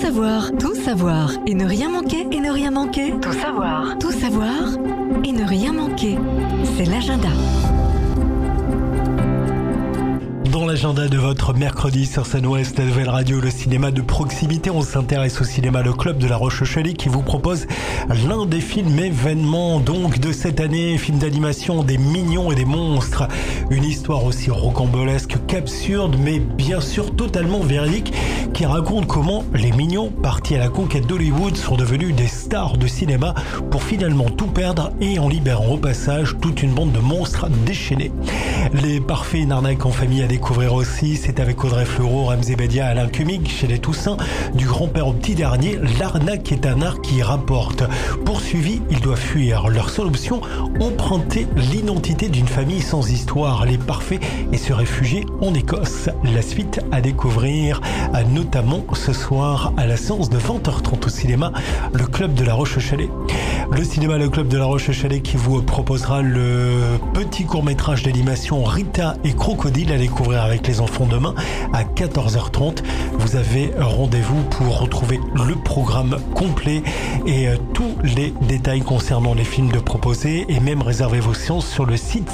tout savoir et ne rien manquer, et ne rien manquer. Tout savoir et ne rien manquer. C'est l'agenda. Dans l'agenda de votre mercredi sur Sun-Ouest, la nouvelle radio, le cinéma de proximité, on s'intéresse au cinéma Le Club de la Roche-Chalais qui vous propose l'un des films événements donc de cette année, film d'animation des mignons et des monstres. Une histoire aussi rocambolesque qu'absurde, mais bien sûr totalement véridique, qui raconte comment les mignons, partis à la conquête d'Hollywood, sont devenus des stars de cinéma pour finalement tout perdre et en libérant au passage toute une bande de monstres déchaînés. Les parfaits, une arnaque en famille à découvrir aussi, c'est avec Audrey Fleurot, Ramzy Bedia, Alain Cumming chez les Toussins. Du grand-père au petit dernier, l'arnaque est un art qui rapporte. Poursuivis, ils doivent fuir. Leur seule option, emprunter l'identité d'une famille sans histoire, les parfaits, et se réfugier en Écosse. La suite à découvrir, notamment ce soir à la séance de 20h30 au cinéma Le Club de la Roche-Chalais. Le cinéma Le Club de la Roche-Chalais qui vous proposera le petit court-métrage d'animation Rita et Crocodile à découvrir avec les enfants demain à 14h30. Vous avez rendez-vous pour retrouver le programme complet et tous les détails concernant les films de proposer et même réserver vos séances sur le site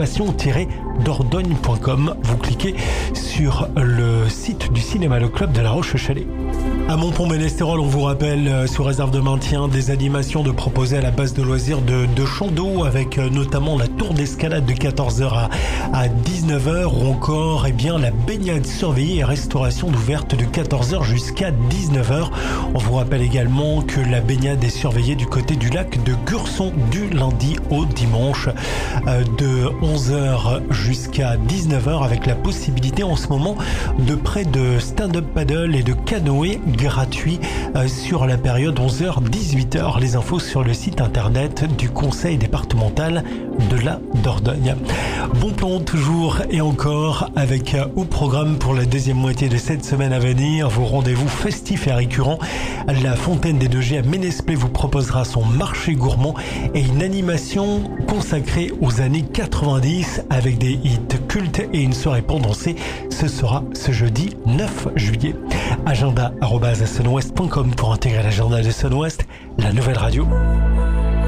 cinépassion-dordogne.com. Vous cliquez sur le site du cinéma Le Club de la Roche-Chalais. À Montpont-Ménestérol, on vous rappelle, sous réserve de maintien, des animations de proposer à la base de loisirs de Chandeau avec notamment la tour d'escalade de 14h à 19h ou encore la baignade surveillée et restauration d'ouverte de 14h jusqu'à 19h. On vous rappelle également que la baignade est surveillée du côté du lac de Gurson du lundi au dimanche de 11h jusqu'à 19h avec la possibilité en ce moment de près de stand-up paddle et de canoë gratuit sur la période 11h-18h. Les infos sur le site internet du conseil départemental de la Dordogne. Bon plan toujours et encore avec au programme pour la deuxième moitié de cette semaine à venir vos rendez-vous festifs et récurrents. La Fontaine des 2G à Ménesplé vous proposera son marché gourmand et une animation consacrée aux années 90 avec des hits cultes et une soirée pour danser. Ce sera ce jeudi 9 juillet. Agenda@sunwest.com pour intégrer l'agenda de Sun-Ouest, la nouvelle radio.